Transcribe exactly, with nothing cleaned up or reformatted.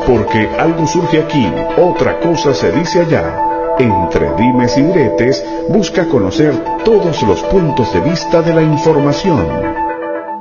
Porque algo surge aquí, otra cosa se dice allá. Entre dimes y diretes, busca conocer todos los puntos de vista de la información.